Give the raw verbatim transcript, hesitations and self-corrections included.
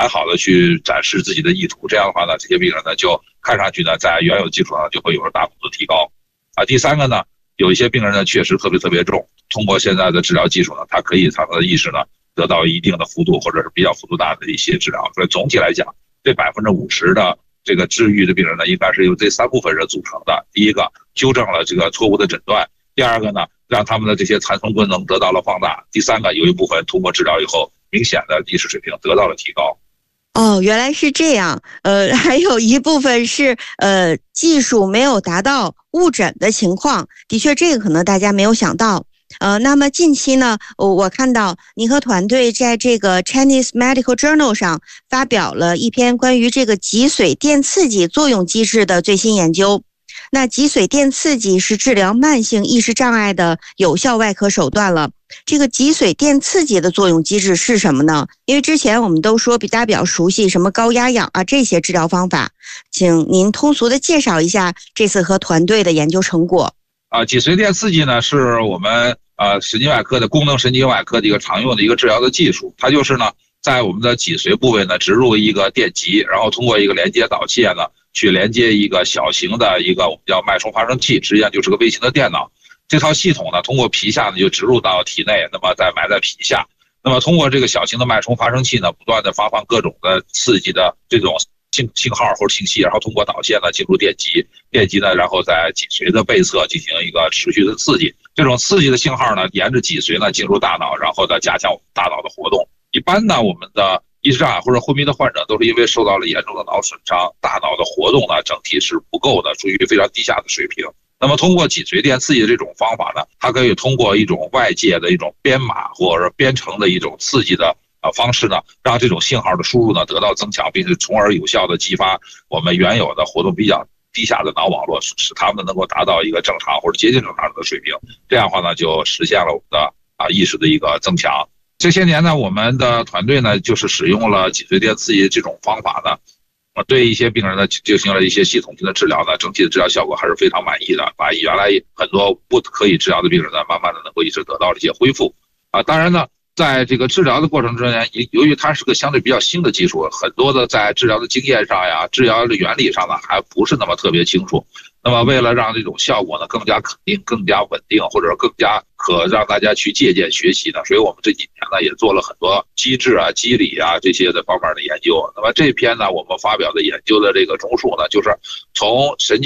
很好的去展示自己的意图。这样的话呢，这些病人呢就看上去呢在原有基础上就会有了大幅度提高。啊，第三个呢，有一些病人呢确实特别特别重，通过现在的治疗技术呢，他可以让他的意识呢得到一定的幅度或者是比较幅度大的一些治疗。所以总体来讲，这百分之五十的这个治愈的病人呢，应该是由这三部分人组成的。第一个，纠正了这个错误的诊断；第二个呢，让他们的这些残存功能得到了放大；第三个，有一部分通过治疗以后，明显的意识水平得到了提高。 哦，原来是这样。呃，还有一部分是呃技术没有达到误诊的情况，的确这个可能大家没有想到。呃，那么近期呢，我看到您和团队在这个 Chinese Medical Journal 上发表了一篇关于这个脊髓电刺激作用机制的最新研究。那脊髓电刺激是治疗慢性意识障碍的有效外科手段了。这个脊髓电刺激的作用机制是什么呢？因为之前我们都说大家比较熟悉什么高压氧啊这些治疗方法，请您通俗的介绍一下这次和团队的研究成果。 啊，脊髓电刺激呢是我们呃神经外科的功能神经外科的一个常用的一个治疗的技术，它就是呢在我们的脊髓部位呢植入一个电极，然后通过一个连接导器呢去连接一个小型的一个我们叫脉冲发生器，实际上就是个微型的电脑。这套系统呢通过皮下呢就植入到体内，那么再埋在皮下，那么通过这个小型的脉冲发生器呢不断的发放各种的刺激的这种信信号或者信息，然后通过导线呢进入电极，电极呢然后在脊髓的背侧进行一个持续的刺激，这种刺激的信号呢沿着脊髓呢进入大脑，然后呢加强我们大脑的活动。一般呢我们的意识障碍或者昏迷的患者都是因为受到了严重的脑损伤，大脑的活动呢整体是不够的，处于非常低下的水平。那么通过脊髓电刺激的这种方法呢，它可以通过一种外界的一种编码或者编程的一种刺激的呃方式呢，让这种信号的输入呢得到增强，并且从而有效的激发我们原有的活动比较低下的脑网络，使他们能够达到一个正常或者接近正常的水平。这样的话呢，就实现了我们的啊意识的一个增强。这些年呢，我们的团队呢就是使用了脊髓电刺激这种方法呢。对一些病人呢进行了一些系统性的治疗呢，整体的治疗效果还是非常满意的，把原来很多不可以治疗的病人呢，慢慢的能够一直得到了一些恢复。啊，当然呢，在这个治疗的过程中间，由于它是个相对比较新的技术，很多的在治疗的经验上呀、治疗的原理上呢，还不是那么特别清楚。那么为了让这种效果呢更加肯定、更加稳定，或者更加可让大家去借鉴学习呢，所以我们这几年呢也做了很多机制啊、机理啊这些的方面的研究。那么这篇呢，我们发表的研究的这个综述呢，就是从神经